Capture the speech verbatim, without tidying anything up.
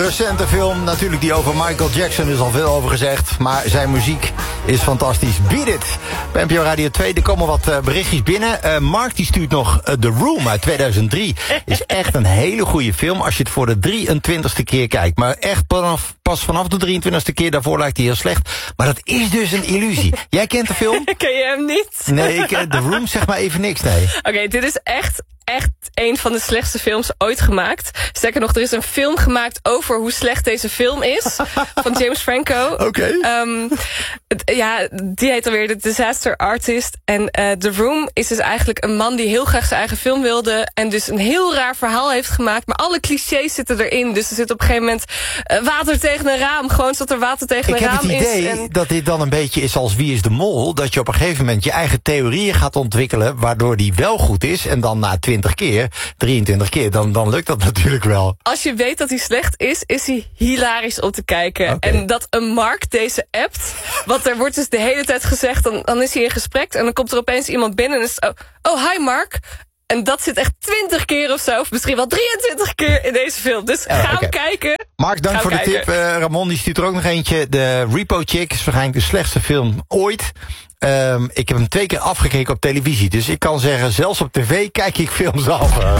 Recente film, natuurlijk die over Michael Jackson, is al veel over gezegd. Maar zijn muziek is fantastisch. Beat It. Bij N P O Radio twee, er komen wat uh, berichtjes binnen. Uh, Mark die stuurt nog uh, The Room uit tweeduizend drie. Is echt een hele goede film als je het voor de drieëntwintigste keer kijkt. Maar echt vanaf, pas vanaf de drieëntwintigste keer, daarvoor lijkt hij heel slecht. Maar dat is dus een illusie. Jij kent de film? Ken je hem niet? Nee, ik, uh, The Room zeg maar even niks, nee. Oké, okay, dit is echt... echt een van de slechtste films ooit gemaakt. Sterker nog, er is een film gemaakt over hoe slecht deze film is. Van James Franco. Oké. Okay. Um, ja, die heet alweer The Disaster Artist. En uh, The Room is dus eigenlijk een man die heel graag zijn eigen film wilde. En dus een heel raar verhaal heeft gemaakt. Maar alle clichés zitten erin. Dus er zit op een gegeven moment uh, water tegen een raam. Gewoon zodat er water tegen Ik een raam is. Ik heb het idee en... dat dit dan een beetje is als Wie is de Mol. Dat je op een gegeven moment je eigen theorieën gaat ontwikkelen. Waardoor die wel goed is. En dan na twintig keer, drieëntwintig keer, dan, dan lukt dat natuurlijk wel. Als je weet dat hij slecht is, is hij hilarisch om te kijken. Okay. En dat een Mark deze appt, want er wordt dus de hele tijd gezegd, dan, dan is hij in gesprek en dan komt er opeens iemand binnen en is het, oh, oh, hi Mark. En dat zit echt twintig keer of zo, of misschien wel drieëntwintig keer in deze film. Dus oh, ga okay. hem kijken. Mark, dank ga voor de kijken. tip. Uh, Ramon die stuurt er ook nog eentje. De Repo Chick is waarschijnlijk de slechtste film ooit. Um, ik heb hem twee keer afgekeken op televisie. Dus ik kan zeggen, zelfs op tv kijk ik films af.